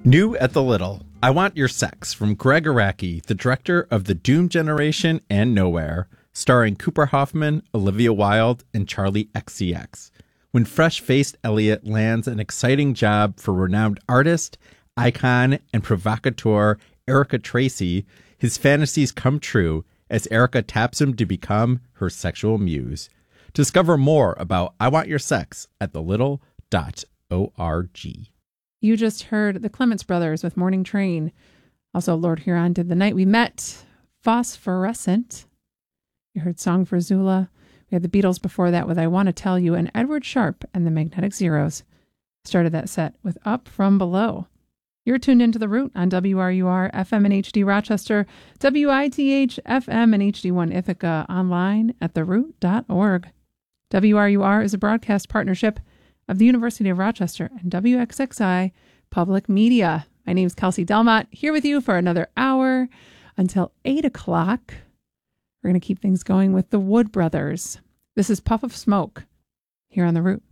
New at the Little, I Want Your Sex from Greg Araki, the director of The Doom Generation and Nowhere, starring Cooper Hoffman, Olivia Wilde, and Charlie XCX. When fresh-faced Elliot lands an exciting job for renowned artist, icon, and provocateur Erica Tracy, his fantasies come true as Erica taps him to become her sexual muse. Discover more about I Want Your Sex at thelittle.org. You just heard the Clements Brothers with Morning Train. Also, Lord Huron did The Night We Met, Phosphorescent. You heard Song for Zula. We had the Beatles before that with I Want to Tell You, and Edward Sharpe and the Magnetic Zeros started that set with Up From Below. You're tuned into The Root on WRUR FM and HD Rochester, WITH FM and HD1 Ithaca, online at theroot.org. WRUR is a broadcast partnership of the University of Rochester and WXXI Public Media. My name is Kelsey Delmont, here with you for another hour until 8 o'clock. We're going to keep things going with the Wood Brothers. This is Puff of Smoke here on The Root.